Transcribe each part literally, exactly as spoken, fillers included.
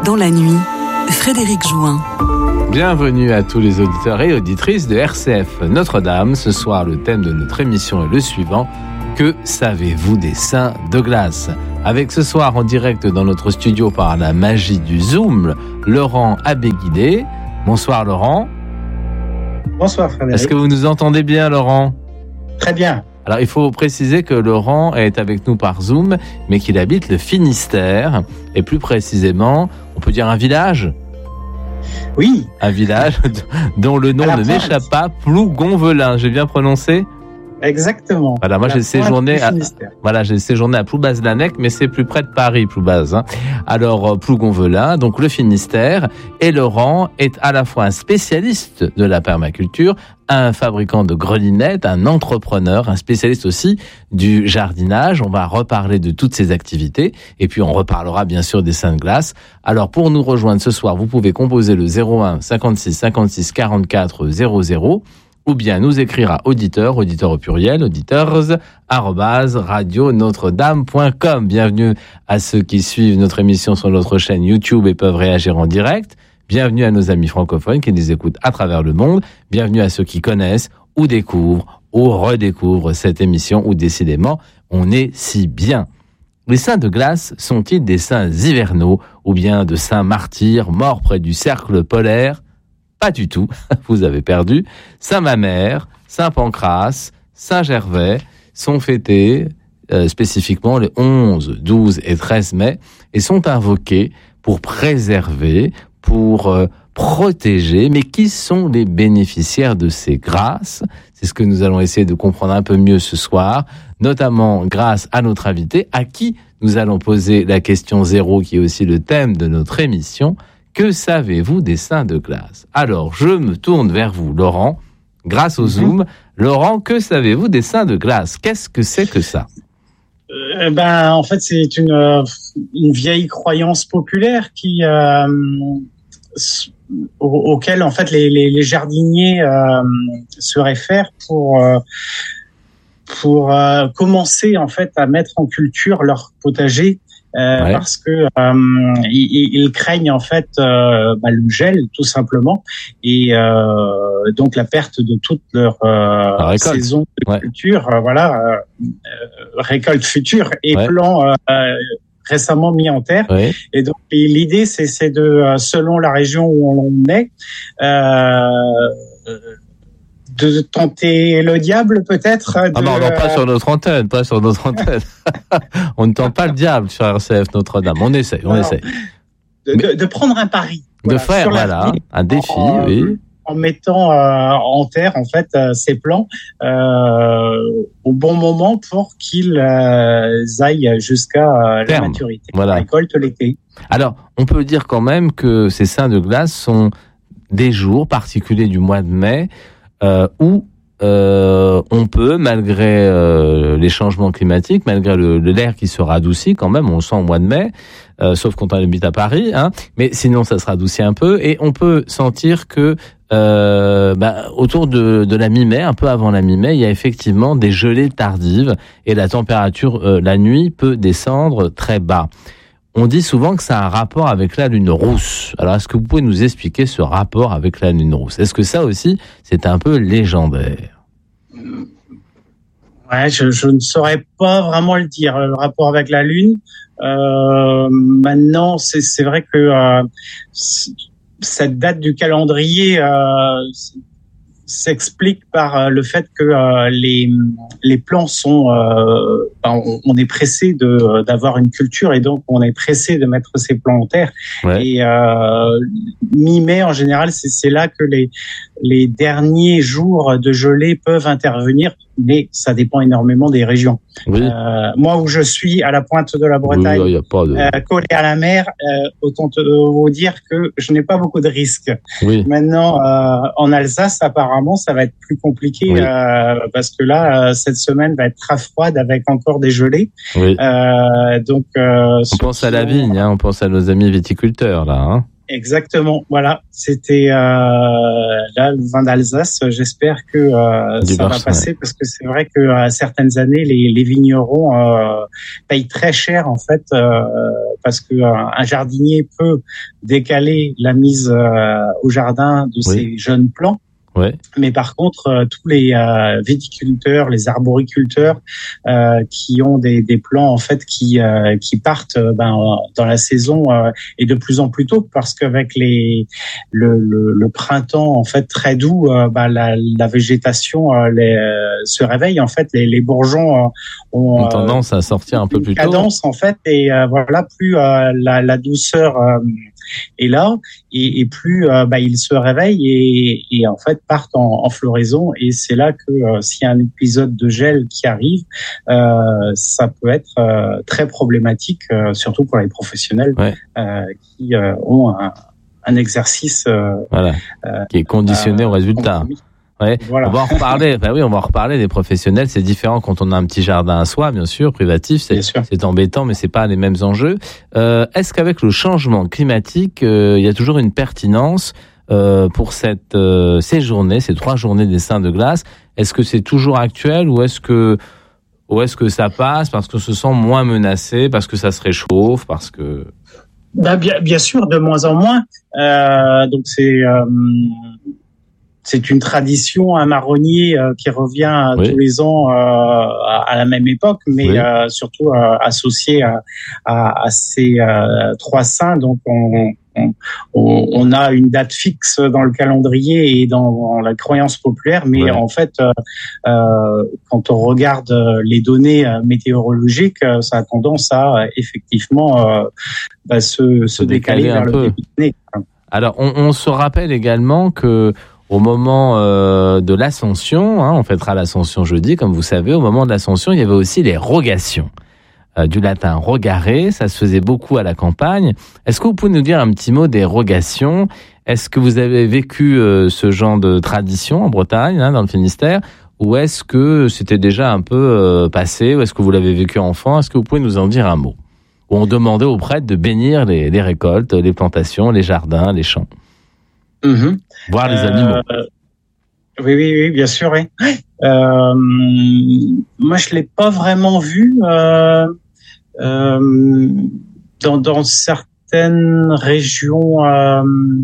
Dans la nuit, Frédéric Jouin. Bienvenue à tous les auditeurs et auditrices de R C F Notre-Dame. Ce soir, le thème de notre émission est le suivant. Que savez-vous des saints de glace ? Avec ce soir en direct dans notre studio par la magie du Zoom, Laurent Abéguilé. Bonsoir Laurent. Bonsoir Frédéric. Est-ce que vous nous entendez bien Laurent ? Très bien. Alors il faut préciser que Laurent est avec nous par Zoom, mais qu'il habite le Finistère, et plus précisément, on peut dire un village ? Oui. Un village dont le nom ne m'échappe pas, Plougonvelin, j'ai bien prononcé ? Exactement. Voilà, moi j'ai séjourné à, voilà, j'ai séjourné à Ploubaz-Lanec, mais c'est plus près de Paris, Ploubaz. Hein. Alors, Plougonvelin, donc le Finistère, et Laurent est à la fois un spécialiste de la permaculture, un fabricant de grelinettes, un entrepreneur, un spécialiste aussi du jardinage. On va reparler de toutes ces activités, et puis on reparlera bien sûr des saints de glace. Alors, pour nous rejoindre ce soir, vous pouvez composer le zéro un cinquante-six cinquante-six quarante-quatre zéro zéro, ou bien nous écrire à auditeur, auditeur au pluriel, auditeurs, arrobase, radio notre dame point com. Bienvenue à ceux qui suivent notre émission sur notre chaîne YouTube et peuvent réagir en direct. Bienvenue à nos amis francophones qui nous écoutent à travers le monde. Bienvenue à ceux qui connaissent ou découvrent ou redécouvrent cette émission où décidément on est si bien. Les saints de glace sont-ils des saints hivernaux ou bien de saints martyrs morts près du cercle polaire ? Pas du tout, vous avez perdu. Saint-Mamère, Saint-Pancrace, Saint-Gervais sont fêtés euh, spécifiquement les onze, douze et treize mai et sont invoqués pour préserver, pour euh, protéger. Mais qui sont les bénéficiaires de ces grâces ? C'est ce que nous allons essayer de comprendre un peu mieux ce soir, notamment grâce à notre invité, à qui nous allons poser la question zéro, qui est aussi le thème de notre émission. Que savez-vous des saints de glace ? Alors, je me tourne vers vous, Laurent, grâce au Zoom. Laurent, que savez-vous des saints de glace ? Qu'est-ce que c'est que ça ? euh, Ben, en fait, c'est une, euh, une vieille croyance populaire qui, euh, au, auquel, en fait, les, les, les jardiniers euh, se réfèrent pour euh, pour euh, commencer, en fait, à mettre en culture leur potager. Euh, ouais. Parce que euh, ils, ils craignent en fait euh, bah, le gel tout simplement et euh, donc la perte de toute leur euh, saison de ouais. culture, euh, voilà, euh, récolte future et ouais. plants euh, récemment mis en terre. Ouais. Et donc l'idée c'est, c'est de selon la région où on est. Euh, de tenter le diable, peut-être. De... Ah non, non, pas sur notre antenne, pas sur notre antenne. On ne tente pas le diable sur R C F Notre-Dame. On essaye, on essaye. De, de, de prendre un pari. De voilà, faire, voilà, un défi, en, oui. En mettant euh, en terre, en fait, euh, ces plants euh, au bon moment pour qu'ils euh, aillent jusqu'à euh, la maturité. Voilà. La récolte l'été. Alors, on peut dire quand même que ces saints de glace sont des jours particuliers du mois de mai Euh, où euh, on peut, malgré euh, les changements climatiques, malgré le, le l'air qui se radoucit quand même, on le sent au mois de mai, euh, sauf quand on habite à Paris, hein, mais sinon ça se radoucit un peu, et on peut sentir que euh, bah, autour de, de la mi-mai, un peu avant la mi-mai, il y a effectivement des gelées tardives, et la température euh, la nuit peut descendre très bas. On dit souvent que ça a un rapport avec la lune rousse. Alors, est-ce que vous pouvez nous expliquer ce rapport avec la lune rousse ? Est-ce que ça aussi, c'est un peu légendaire ? Ouais, je, je ne saurais pas vraiment le dire, le rapport avec la lune. Euh, maintenant, c'est, c'est vrai que euh, cette date du calendrier euh, s'explique par le fait que euh, les les plants sont euh, ben, on, on est pressé de d'avoir une culture et donc on est pressé de mettre ces plants en terre. Ouais. Et euh, mi-mai en général c'est c'est là que les les derniers jours de gelée peuvent intervenir, mais ça dépend énormément des régions. Oui. Euh, moi où je suis à la pointe de la Bretagne, oui, y a pas de... euh, collé à la mer, euh, autant te, vous dire que je n'ai pas beaucoup de risques. Oui. Maintenant euh, en Alsace apparemment ça va être plus compliqué oui. euh, parce que là cette semaine va être très froide avec encore des gelées. Oui. Euh, donc euh, on pense à la vigne, hein, on pense à nos amis viticulteurs là. Hein. Exactement, voilà. C'était euh, là le vin d'Alsace. J'espère que euh, ça va passer, ouais. Parce que c'est vrai que à certaines années, les, les vignerons euh, payent très cher en fait, euh, parce que euh, un jardinier peut décaler la mise euh, au jardin de oui. ses jeunes plants. Ouais. Mais par contre, euh, tous les euh, viticulteurs, les arboriculteurs euh, qui ont des, des plants en fait qui euh, qui partent euh, ben, dans la saison euh, et de plus en plus tôt, parce qu'avec les le, le, le printemps en fait très doux, euh, ben, la, la végétation euh, les, euh, se réveille en fait, les, les bourgeons euh, ont, ont tendance à sortir un peu plus tôt. Cadence en fait, et euh, voilà, plus euh, la, la douceur euh, est là, et, et plus euh, bah, ils se réveillent et, et en fait partent en, en floraison, et c'est là que euh, s'il y a un épisode de gel qui arrive, euh, ça peut être euh, très problématique, euh, surtout pour les professionnels ouais. euh, qui euh, ont un, un exercice euh, voilà. euh, qui est conditionné euh, au résultat. Ouais. Voilà. On va en reparler. Ben oui, on va en reparler des professionnels. C'est différent quand on a un petit jardin à soi, bien sûr, privatif. C'est, c'est embêtant, mais c'est pas les mêmes enjeux. Euh, est-ce qu'avec le changement climatique, euh, il y a toujours une pertinence euh, pour cette euh, ces journées, ces trois journées des Saints de glace? Est-ce que c'est toujours actuel ou est-ce que ou est-ce que ça passe parce qu'on se sent moins menacé, parce que ça se réchauffe, parce que ben, bien, bien sûr, de moins en moins. Euh, donc c'est euh... C'est une tradition, un marronnier euh, qui revient oui. tous les ans euh, à, à la même époque, mais oui. euh, surtout euh, associé à, à, à ces euh, trois saints. Donc, on, on, on a une date fixe dans le calendrier et dans, dans la croyance populaire, mais oui. en fait, euh, euh, quand on regarde les données météorologiques, ça a tendance à effectivement euh, bah, se, se décaler, décaler vers le début de l'année. Alors, on, on se rappelle également que au moment euh, de l'Ascension, hein, on fêtera l'Ascension jeudi, comme vous savez, au moment de l'Ascension, il y avait aussi les rogations. Euh, du latin rogare, ça se faisait beaucoup à la campagne. Est-ce que vous pouvez nous dire un petit mot des rogations? Est-ce que vous avez vécu euh, ce genre de tradition en Bretagne, hein, dans le Finistère, ou est-ce que c'était déjà un peu euh, passé, ou est-ce que vous l'avez vécu enfant? Est-ce que vous pouvez nous en dire un mot? Où on demandait aux prêtres de bénir les, les récoltes, les plantations, les jardins, les champs. Mmh. Voir les animaux. Euh, oui, oui, oui, bien sûr. Oui. Euh, moi, je l'ai pas vraiment vu euh, euh, dans, dans certaines régions euh,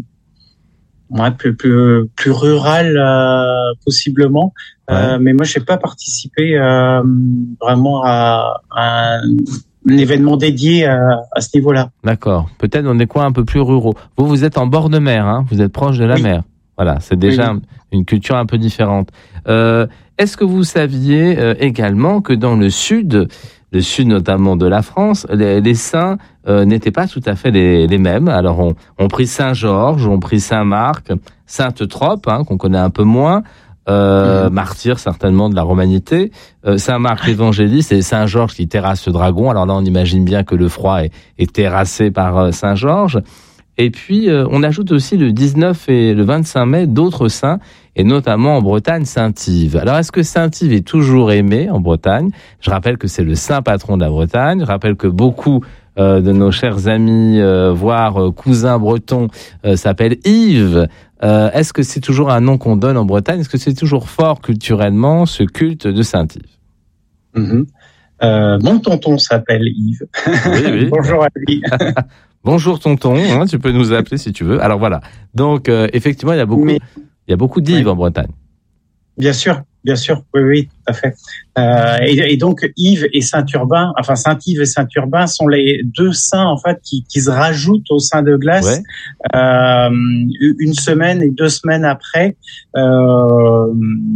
ouais, plus, plus, plus rurales, euh, possiblement. Ouais. Euh, mais moi, j'ai pas participé euh, vraiment à, à un événement dédié à, à ce niveau-là. D'accord. Peut-être dans des coins un peu plus ruraux. Vous, vous êtes en bord de mer, hein? Vous êtes proche de la oui. mer. Voilà, c'est déjà oui. une culture un peu différente. Euh, est-ce que vous saviez euh, également que dans le sud, le sud notamment de la France, les, les saints euh, n'étaient pas tout à fait les, les mêmes. Alors, on, on prit Saint-Georges, on prit Saint-Marc, Sainte-Trope, hein, qu'on connaît un peu moins. Euh, mmh. Martyr certainement de la romanité, euh, Saint-Marc l'évangéliste et Saint-Georges qui terrasse le dragon. Alors là on imagine bien que le froid est, est terrassé par euh, Saint-Georges. Et puis euh, on ajoute aussi le dix-neuf et le vingt-cinq mai d'autres saints, et notamment en Bretagne Saint-Yves. Alors est-ce que Saint-Yves est toujours aimé en Bretagne? Je rappelle que c'est le saint patron de la Bretagne. Je rappelle que beaucoup euh, de nos chers amis, euh, voire euh, cousins bretons, euh, s'appellent Yves. Euh, est-ce que c'est toujours un nom qu'on donne en Bretagne? Est-ce que c'est toujours fort culturellement, ce culte de Saint-Yves? Mmh. Euh, mon tonton s'appelle Yves. Oui, oui. Bonjour à lui. Bonjour tonton, hein, tu peux nous appeler si tu veux. Alors voilà, donc euh, effectivement, il y a beaucoup, Mais... il y a beaucoup d'Yves oui. en Bretagne. Bien sûr, bien sûr, oui, oui, tout à fait. Euh, et, et donc Yves et Saint-Urbain, enfin Saint-Yves et Saint-Urbain sont les deux saints en fait qui, qui se rajoutent au Saint de glace ouais. euh, une semaine et deux semaines après. Euh,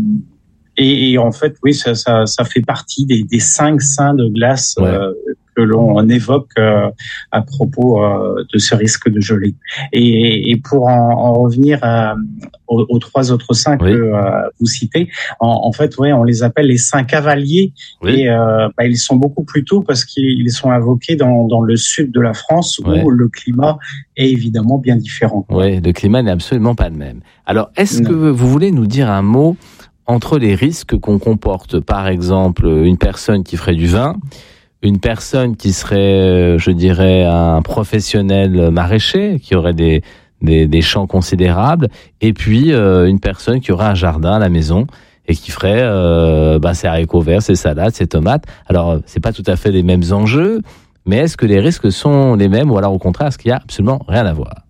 et, et en fait, oui, ça, ça, ça fait partie des, des cinq saints de glace ouais. euh, que l'on évoque euh, à propos euh, de ce risque de gelée. Et, et pour en, en revenir à, aux, aux trois autres saints oui. que euh, vous citez, en, en fait, ouais, on les appelle les saints cavaliers. Oui. Et euh, bah, ils sont beaucoup plus tôt parce qu'ils sont invoqués dans, dans le sud de la France où ouais. le climat est évidemment bien différent. Oui, le climat n'est absolument pas le même. Alors, est-ce non. que vous voulez nous dire un mot entre les risques qu'on comporte, par exemple, une personne qui ferait du vin, une personne qui serait, je dirais, un professionnel maraîcher, qui aurait des, des, des champs considérables, et puis euh, une personne qui aurait un jardin à la maison et qui ferait euh, bah, ses haricots verts, ses salades, ses tomates. Alors, c'est pas tout à fait les mêmes enjeux, mais est-ce que les risques sont les mêmes, ou alors au contraire, est-ce qu'il y a absolument rien à voir?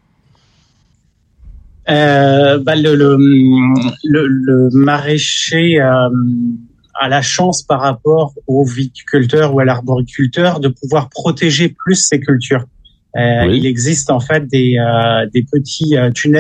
Euh, bah le, le, le, le maraîcher euh, a la chance par rapport au viticulteur ou à l'arboriculteur de pouvoir protéger plus ses cultures. Euh, Oui. Il existe en fait des, euh, des petits euh, tunnels